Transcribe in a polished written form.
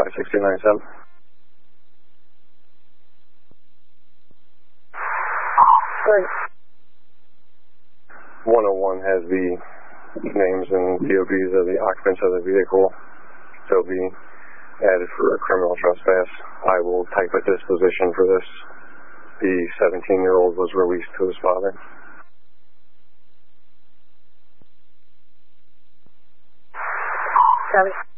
56297. Good. 101 has the names and DOBs of the occupants of the vehicle. They'll be added for a criminal trespass. I will type a disposition for this. The 17-year-old was released to his father. Copy.